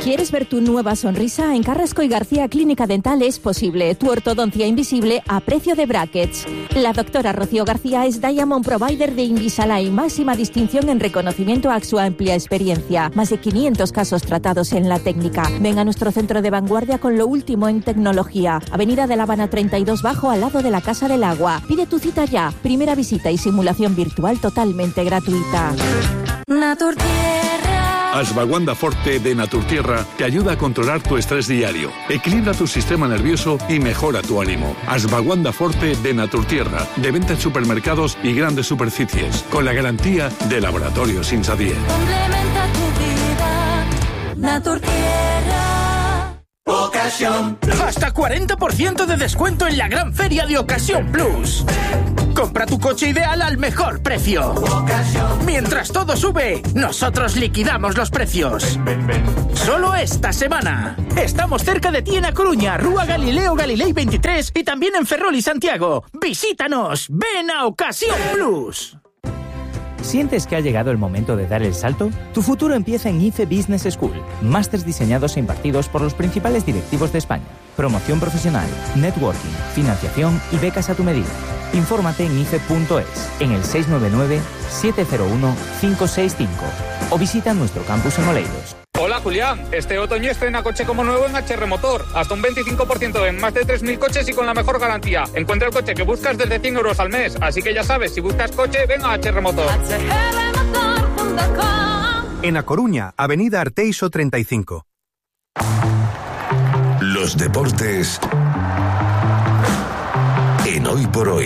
¿Quieres ver tu nueva sonrisa? En Carrasco y García Clínica Dental es posible. Tu ortodoncia invisible a precio de brackets. La doctora Rocío García es Diamond Provider de Invisalign, máxima distinción en reconocimiento a su amplia experiencia. Más de 500 casos tratados en la técnica. Ven a nuestro centro de vanguardia con lo último en tecnología. Avenida de La Habana 32 Bajo, al lado de la Casa del Agua. Pide tu cita ya. Primera visita y simulación virtual totalmente gratuita. Ashwagandha Forte de Naturtierra te ayuda a controlar tu estrés diario, equilibra tu sistema nervioso y mejora tu ánimo. Ashwagandha Forte de Naturtierra, de venta en supermercados y grandes superficies, con la garantía de Laboratorios Insadier. Complementa tu vida, Naturtierra. Ocasión. Hasta 40% de descuento en la gran feria de Ocasión Plus. Compra tu coche ideal al mejor precio. Mientras todo sube, nosotros liquidamos los precios. Solo esta semana. Estamos cerca de ti en A Coruña, Rúa Galileo Galilei 23 y también en Ferrol y Santiago. Visítanos. Ven a Ocasión Plus. ¿Sientes que ha llegado el momento de dar el salto? Tu futuro empieza en IFE Business School. Másters diseñados e impartidos por los principales directivos de España. Promoción profesional, networking, financiación y becas a tu medida. Infórmate en ife.es, en el 699-701-565 o visita nuestro campus en Oleiros. Hola Julián, este otoño estrena coche como nuevo en HR Motor, hasta un 25% en más de 3.000 coches y con la mejor garantía. Encuentra el coche que buscas desde 100 euros al mes, así que ya sabes, si buscas coche, ven a HR Motor. En A Coruña, Avenida Arteixo 35. Los deportes en Hoy por Hoy.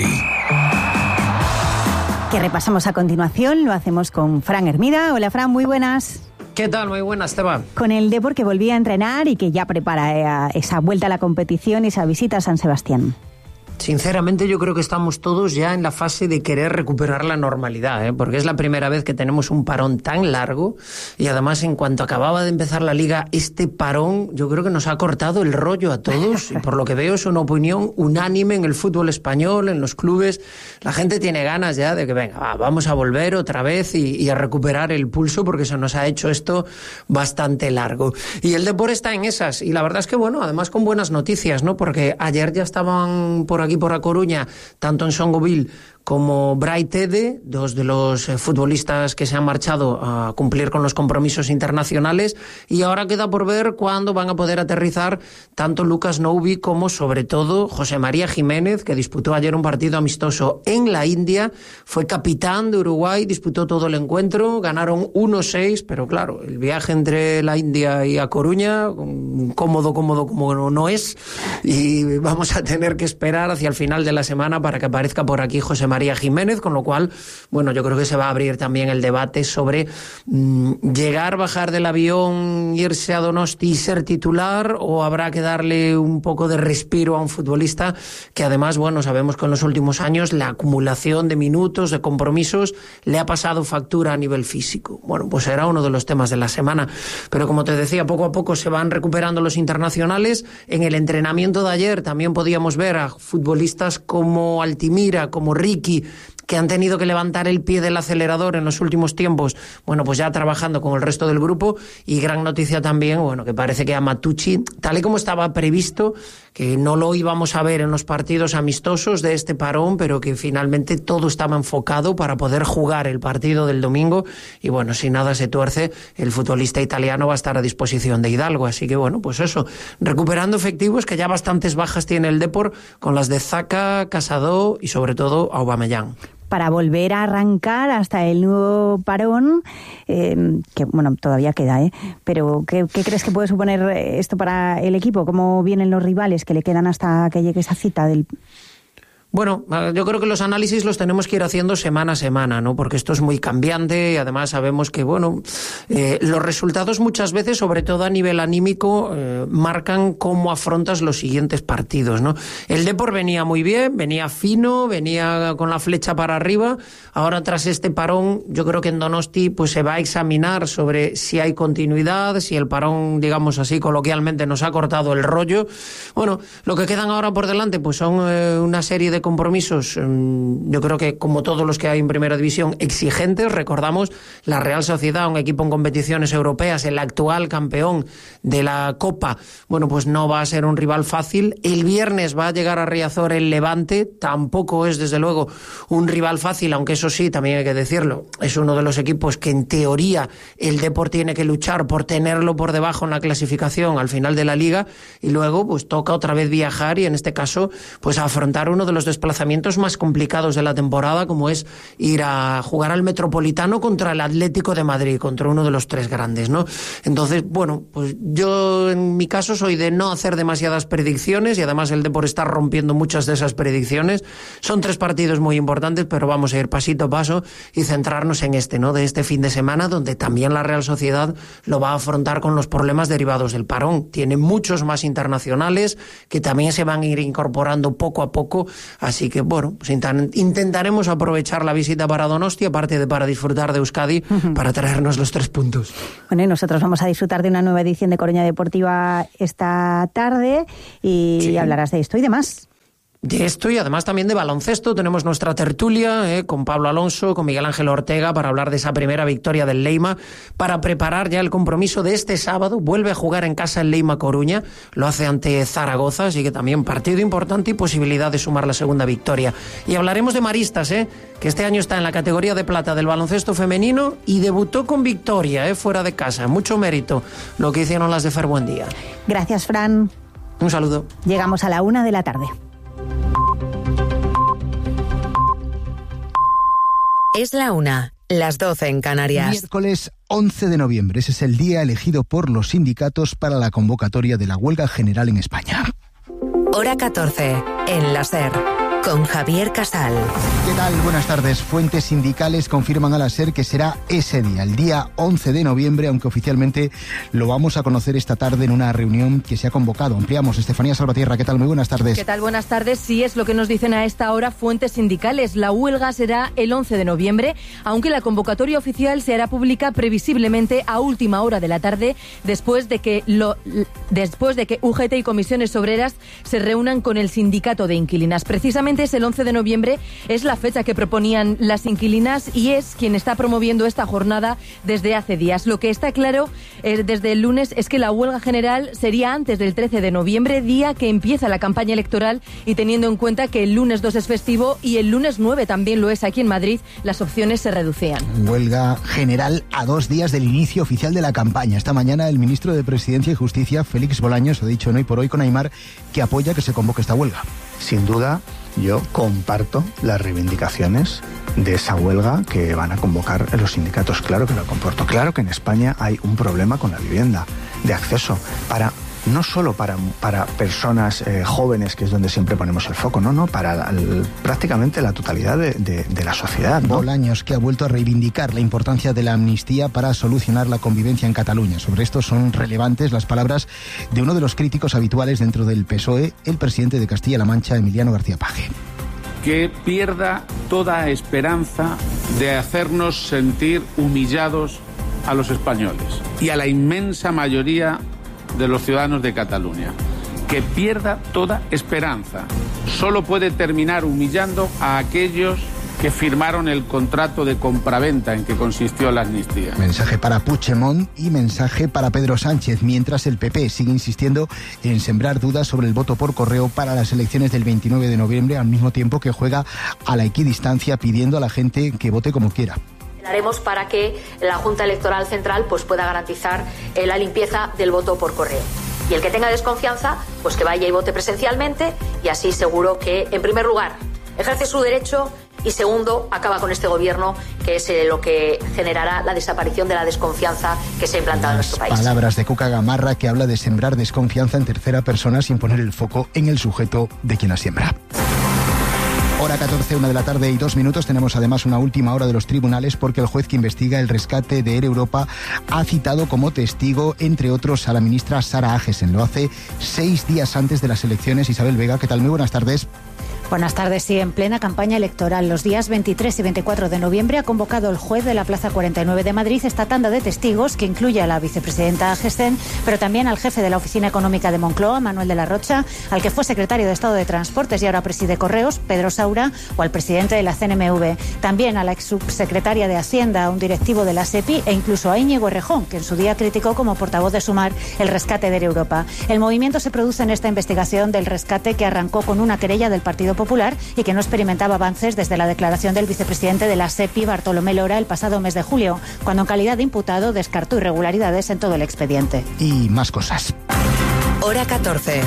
Que repasamos a continuación, lo hacemos con Fran Hermida. Hola Fran, muy buenas. ¿Qué tal? Muy buenas, Esteban. Con el Depor que volvía a entrenar y que ya prepara esa vuelta a la competición y esa visita a San Sebastián. Sinceramente yo creo que estamos todos ya en la fase de querer recuperar la normalidad, porque es la primera vez que tenemos un parón tan largo y además en cuanto acababa de empezar la Liga, este parón yo creo que nos ha cortado el rollo a todos y por lo que veo es una opinión unánime en el fútbol español, en los clubes. La gente tiene ganas ya de que venga, vamos a volver otra vez y a recuperar el pulso porque se nos ha hecho esto bastante largo. Y el Depor está en esas y la verdad es que bueno, además con buenas noticias, ¿no? Porque ayer ya estaban por aquí por A Coruña, tanto en Songoville como Brai Tede, dos de los futbolistas que se han marchado a cumplir con los compromisos internacionales, y ahora queda por ver cuándo van a poder aterrizar tanto Lucas Noubi como sobre todo José María Jiménez, que disputó ayer un partido amistoso en la India, fue capitán de Uruguay, disputó todo el encuentro, ganaron 1-6, pero claro, el viaje entre la India y A Coruña, cómodo como no es, y vamos a tener que esperar hacia el final de la semana para que aparezca por aquí José María Jiménez, con lo cual, bueno, yo creo que se va a abrir también el debate sobre llegar, bajar del avión, irse a Donosti y ser titular, o habrá que darle un poco de respiro a un futbolista que además, bueno, sabemos que en los últimos años la acumulación de minutos, de compromisos, le ha pasado factura a nivel físico. Bueno, pues será uno de los temas de la semana. Pero como te decía, poco a poco se van recuperando los internacionales. En el entrenamiento de ayer también podíamos ver a futbolistas como Altimira, como Ricky, que han tenido que levantar el pie del acelerador en los últimos tiempos, bueno, pues ya trabajando con el resto del grupo. Y gran noticia también, bueno, que parece que a Matucci, tal y como estaba previsto, que no lo íbamos a ver en los partidos amistosos de este parón, pero que finalmente todo estaba enfocado para poder jugar el partido del domingo. Y bueno, si nada se tuerce, el futbolista italiano va a estar a disposición de Hidalgo. Así que bueno, pues eso, recuperando efectivos, que ya bastantes bajas tiene el Depor, con las de Zaka, Casado y sobre todo Aubameyang. Para volver a arrancar hasta el nuevo parón, que bueno, todavía queda, pero ¿qué crees que puede suponer esto para el equipo? ¿Cómo vienen los rivales que le quedan hasta que llegue esa cita del...? Bueno, yo creo que los análisis los tenemos que ir haciendo semana a semana, ¿no? Porque esto es muy cambiante y además sabemos que, bueno, los resultados muchas veces, sobre todo a nivel anímico, marcan cómo afrontas los siguientes partidos, ¿no? El Depor venía muy bien, venía fino, venía con la flecha para arriba. Ahora, tras este parón, yo creo que en Donosti pues se va a examinar sobre si hay continuidad, si el parón, digamos así, coloquialmente nos ha cortado el rollo. Bueno, lo que quedan ahora por delante pues son una serie de compromisos, yo creo que como todos los que hay en Primera División, exigentes. Recordamos, la Real Sociedad, un equipo en competiciones europeas, el actual campeón de la Copa, bueno, pues no va a ser un rival fácil. El viernes va a llegar a Riazor el Levante, tampoco es desde luego un rival fácil, aunque eso sí, también hay que decirlo, es uno de los equipos que en teoría el Depor tiene que luchar por tenerlo por debajo en la clasificación al final de la Liga, y luego pues toca otra vez viajar y en este caso pues afrontar uno de los desplazamientos más complicados de la temporada, como es ir a jugar al Metropolitano contra el Atlético de Madrid, contra uno de los tres grandes, ¿no? Entonces, bueno, pues yo en mi caso soy de no hacer demasiadas predicciones, y además el Depor está rompiendo muchas de esas predicciones. Son 3 partidos muy importantes, pero vamos a ir pasito a paso y centrarnos en este, ¿no? De este fin de semana, donde también la Real Sociedad lo va a afrontar con los problemas derivados del parón. Tiene muchos más internacionales que también se van a ir incorporando poco a poco, así que bueno, pues intentaremos aprovechar la visita para Donostia, aparte de para disfrutar de Euskadi, para traernos los 3 puntos. Bueno, y nosotros vamos a disfrutar de una nueva edición de Coruña Deportiva esta tarde y hablarás de esto y demás. De esto y además también de baloncesto. Tenemos nuestra tertulia con Pablo Alonso, con Miguel Ángel Ortega, para hablar de esa primera victoria del Leima, para preparar ya el compromiso de este sábado. Vuelve a jugar en casa el Leima Coruña, lo hace ante Zaragoza, así que también partido importante y posibilidad de sumar la segunda victoria. Y hablaremos de Maristas, que este año está en la categoría de plata del baloncesto femenino y debutó con victoria fuera de casa. Mucho mérito lo que hicieron las de Fer Buendía. Gracias, Fran. Un saludo. Llegamos a la 1 de la tarde. Es la 1, las 12 en Canarias. Miércoles 11 de noviembre, ese es el día elegido por los sindicatos para la convocatoria de la huelga general en España. Hora 14, en la SER, con Javier Casal. ¿Qué tal? Buenas tardes. Fuentes sindicales confirman a la SER que será ese día, el día 11 de noviembre, aunque oficialmente lo vamos a conocer esta tarde en una reunión que se ha convocado. Ampliamos. Estefanía Salvatierra, ¿qué tal? Muy buenas tardes. ¿Qué tal? Buenas tardes. Sí, es lo que nos dicen a esta hora fuentes sindicales. La huelga será el 11 de noviembre, aunque la convocatoria oficial se hará pública previsiblemente a última hora de la tarde, después de que UGT y comisiones obreras se reúnan con el sindicato de inquilinas. Precisamente es el 11 de noviembre, es la fecha que proponían las inquilinas y es quien está promoviendo esta jornada desde hace días. Lo que está claro desde el lunes es que la huelga general sería antes del 13 de noviembre, día que empieza la campaña electoral, y teniendo en cuenta que el lunes 2 es festivo y el lunes 9 también lo es aquí en Madrid, las opciones se reducían. Huelga general a 2 días del inicio oficial de la campaña. Esta mañana el ministro de Presidencia y Justicia, Félix Bolaños, ha dicho en Hoy por Hoy con Aimar que apoya que se convoque esta huelga. Sin duda, yo comparto las reivindicaciones de esa huelga que van a convocar los sindicatos. Claro que lo comporto. Claro que en España hay un problema con la vivienda, de acceso, no solo para personas jóvenes, que es donde siempre ponemos el foco, no, para prácticamente la totalidad de la sociedad, ¿no? Bolaños, que ha vuelto a reivindicar la importancia de la amnistía para solucionar la convivencia en Cataluña. Sobre esto son relevantes las palabras de uno de los críticos habituales dentro del PSOE, el presidente de Castilla-La Mancha, Emiliano García Paje. Que pierda toda esperanza de hacernos sentir humillados a los españoles y a la inmensa mayoría de los ciudadanos de Cataluña. Que pierda toda esperanza. Solo puede terminar humillando a aquellos que firmaron el contrato de compraventa en que consistió la amnistía. Mensaje para Puigdemont y mensaje para Pedro Sánchez, mientras el PP sigue insistiendo en sembrar dudas sobre el voto por correo para las elecciones del 29 de noviembre, al mismo tiempo que juega a la equidistancia pidiendo a la gente que vote como quiera. Haremos para que la Junta Electoral Central pueda garantizar la limpieza del voto por correo. Y el que tenga desconfianza, pues que vaya y vote presencialmente, y así seguro que, en primer lugar, ejerce su derecho y, segundo, acaba con este gobierno, que es lo que generará la desaparición de la desconfianza que se ha implantado en nuestro país. Palabras de Cuca Gamarra, que habla de sembrar desconfianza en tercera persona sin poner el foco en el sujeto de quien la siembra. Hora 14, 1 de la tarde y 2 minutos. Tenemos además una última hora de los tribunales, porque el juez que investiga el rescate de Air Europa ha citado como testigo, entre otros, a la ministra Sara Agesen. Lo hace 6 días antes de las elecciones. Isabel Vega, ¿qué tal? Muy buenas tardes. Buenas tardes. Sí, en plena campaña electoral, los días 23 y 24 de noviembre ha convocado el juez de la Plaza 49 de Madrid esta tanda de testigos que incluye a la vicepresidenta Gessen, pero también al jefe de la Oficina Económica de Moncloa, Manuel de la Rocha, al que fue secretario de Estado de Transportes y ahora preside Correos, Pedro Saura, o al presidente de la CNMV. También a la ex subsecretaria de Hacienda, a un directivo de la SEPI e incluso a Íñigo Errejón, que en su día criticó como portavoz de Sumar el rescate de Air Europa. El movimiento se produce en esta investigación del rescate que arrancó con una querella del Partido Popular y que no experimentaba avances desde la declaración del vicepresidente de la SEPI, Bartolomé Lora, el pasado mes de julio, cuando en calidad de imputado descartó irregularidades en todo el expediente. Y más cosas. Hora 14.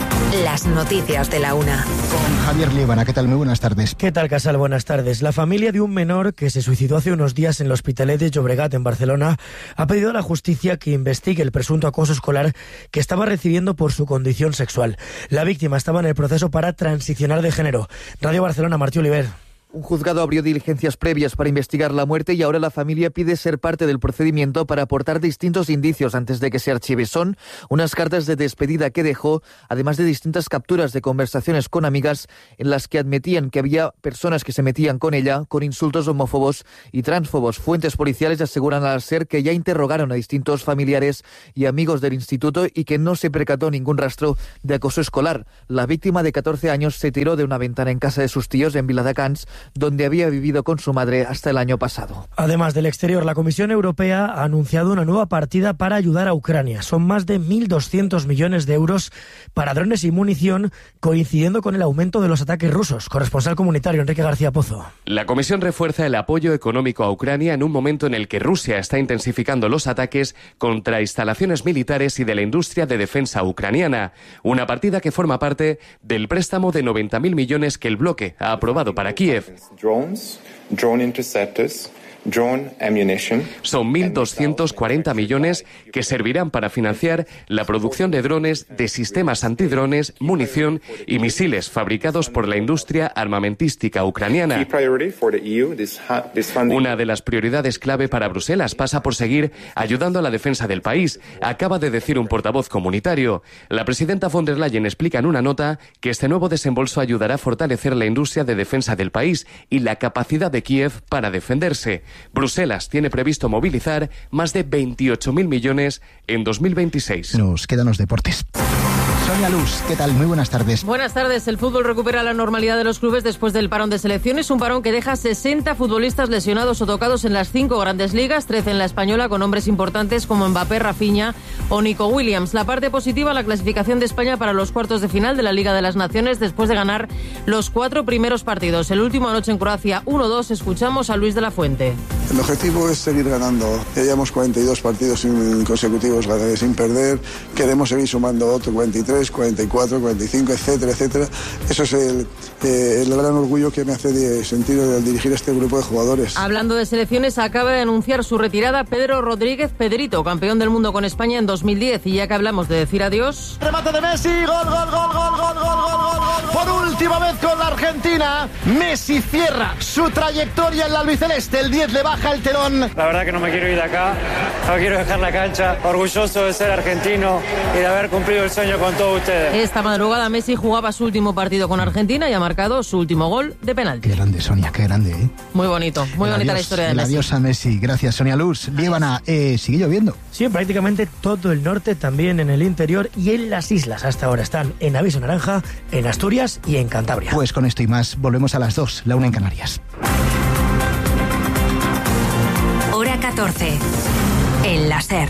Las noticias de la una. Con Javier Líbana. ¿Qué tal? Muy buenas tardes. ¿Qué tal, Casal? Buenas tardes. La familia de un menor que se suicidó hace unos días en el Hospitalet de Llobregat, en Barcelona, ha pedido a la justicia que investigue el presunto acoso escolar que estaba recibiendo por su condición sexual. La víctima estaba en el proceso para transicionar de género. Radio Barcelona, Martí Oliver. Un juzgado abrió diligencias previas para investigar la muerte y ahora la familia pide ser parte del procedimiento para aportar distintos indicios antes de que se archive. Son unas cartas de despedida que dejó, además de distintas capturas de conversaciones con amigas en las que admitían que había personas que se metían con ella con insultos homófobos y transfobos. Fuentes policiales aseguran al SER que ya interrogaron a distintos familiares y amigos del instituto y que no se percató ningún rastro de acoso escolar. La víctima de 14 años se tiró de una ventana en casa de sus tíos en Viladecans, donde había vivido con su madre hasta el año pasado. Además del exterior, la Comisión Europea ha anunciado una nueva partida para ayudar a Ucrania. Son más de 1.200 millones de euros para drones y munición, coincidiendo con el aumento de los ataques rusos. Corresponsal comunitario Enrique García Pozo. La Comisión refuerza el apoyo económico a Ucrania en un momento en el que Rusia está intensificando los ataques contra instalaciones militares y de la industria de defensa ucraniana. Una partida que forma parte del préstamo de 90.000 millones que el bloque ha aprobado para Kiev. Drones, drone interceptors, drone ammunition. Son 1.240 millones que servirán para financiar la producción de drones, de sistemas antidrones, munición y misiles fabricados por la industria armamentística ucraniana. Una de las prioridades clave para Bruselas pasa por seguir ayudando a la defensa del país, acaba de decir un portavoz comunitario. La presidenta von der Leyen explica en una nota que este nuevo desembolso ayudará a fortalecer la industria de defensa del país y la capacidad de Kiev para defenderse. Bruselas tiene previsto movilizar más de 28.000 millones en 2026. Nos quedan los deportes. Sonia Luz, ¿qué tal? Muy buenas tardes. Buenas tardes. El fútbol recupera la normalidad de los clubes después del parón de selecciones, un parón que deja 60 futbolistas lesionados o tocados en las 5 grandes ligas, 13 en la española, con nombres importantes como Mbappé, Rafinha o Nico Williams. La parte positiva, la clasificación de España para los cuartos de final de la Liga de las Naciones después de ganar los 4 primeros partidos. El último anoche en Croacia 1-2. Escuchamos a Luis de la Fuente. El objetivo es seguir ganando. Ya llevamos 42 partidos consecutivos sin perder. Queremos seguir sumando otro 43, 44, 45, etcétera, etcétera. Eso es el gran orgullo que me hace sentir al dirigir este grupo de jugadores. Hablando de selecciones, acaba de anunciar su retirada Pedro Rodríguez Pedrito, campeón del mundo con España en 2010. Y ya que hablamos de decir adiós... Remate de Messi, gol, gol, gol, gol, gol, gol, gol, gol, gol. Por última vez con la Argentina, Messi cierra su trayectoria en la albiceleste. El 10 le baja el telón. La verdad que no me quiero ir de acá, no quiero dejar la cancha. Orgulloso de ser argentino y de haber cumplido el sueño con todos ustedes. Esta madrugada Messi jugaba su último partido con Argentina y ha marcado su último gol de penalti. Qué grande, Sonia, qué grande, ¿eh? Muy bonito, muy bonita la historia de Messi. Adiós a Messi. Gracias, Sonia Luz. Líbana, ¿sigue lloviendo? Sí, prácticamente todo el norte, también en el interior y en las islas. Hasta ahora están en aviso naranja, en Asturias y en Cantabria. Pues con esto y más, volvemos a las 2, la 1 en Canarias. Hora 14. En la SER.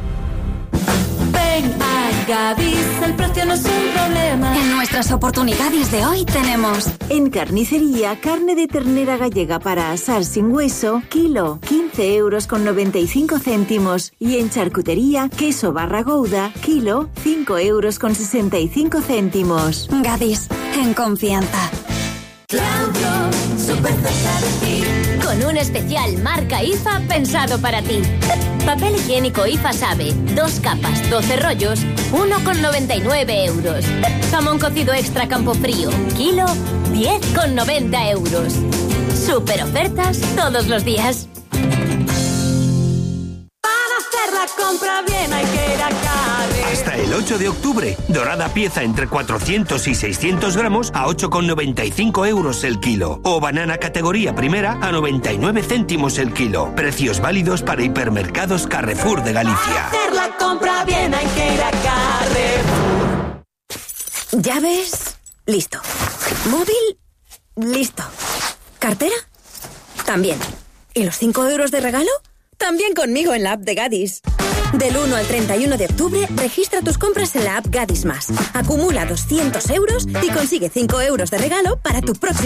Ven a Gadis, el precio no es un problema. En nuestras oportunidades de hoy tenemos: en carnicería, carne de ternera gallega para asar sin hueso, kilo, 15,95 €. Y en charcutería, queso barra gouda, kilo, 5,65 €. Gadis, en confianza. Claudio, súper cerca de ti. Con un especial marca IFA pensado para ti. Papel higiénico IFA Sabe, 2 capas, 12 rollos, 1,99 €. Jamón cocido extra Campofrío, kilo, 10,90 €. Super ofertas todos los días. Para hacer la compra bien hay que ir a Carrefour. Hasta el el 8 de octubre. Dorada pieza entre 400 y 600 gramos a 8,95 euros el kilo. O banana categoría primera a 99 céntimos el kilo. Precios válidos para hipermercados Carrefour de Galicia. Hacer la compra bien hay que ir a Carrefour. ¿Llaves? Listo. ¿Móvil? Listo. ¿Cartera? También. ¿Y los 5 euros de regalo? También conmigo en la app de Gadis. Del 1 al 31 de octubre, registra tus compras en la app Gadis Más. Acumula 200 euros y consigue 5 euros de regalo para tu próximo